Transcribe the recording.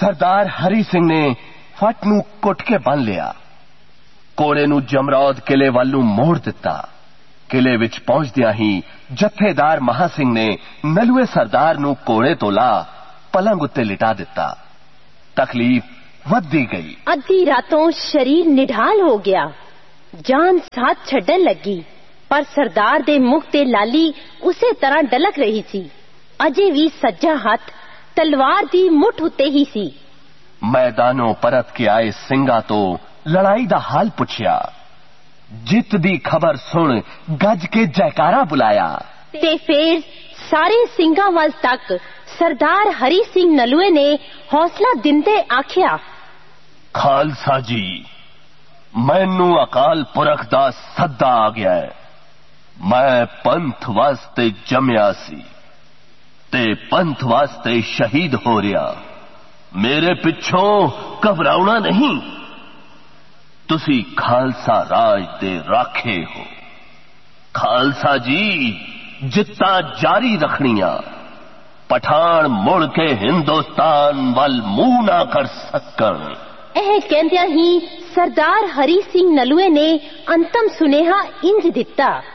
सरदार हरी सिंह ने फट नूं कुट के बन लिया। कोड़े नूं जमरौद किले वल नूं मोड़ दिता। किले विच पहुंचदियां ही जत्थेदार महा सिंह ने नलुए सरदार नूं कोड़े तो ला पलंग उत्ते लिटा दिता। तकलीफ वधदी गई। अद्धी रातों शरीर निढाल हो गया, जान साथ छड्डन लगी, पर सरदार दे मुख ते लाली उसे तरह डलक रही सी। अजे भी सज्जा हाथ तलवार दी मुठ उत्ते ही सी। मैदानों परत के आए सिंगा तो लड़ाई दा हाल पुछया। जित दी खबर सुन गज के जयकारा बुलाया। ते फिर सारे सिंगा वल तक सरदार हरी सिंह नलुए ने हौसला दिंदे आखिया, खालसा जी, मैनू अकाल पुरख दा सद्दा आ गया है। मैं पंथ वास्ते जमया सी ते पंथ वास्ते शहीद हो रहा। मेरे पिछों घबराउना नहीं। तुसी खालसा राज दे राखे हो। खालसा जी, जित्ता जारी रखनिया। पठान मुड़ के हिंदुस्तान वल मुंह ना कर सकन। एह कहंदियां ही सरदार हरी सिंह नलुए ने अंतम सुनेहा इंज दिता।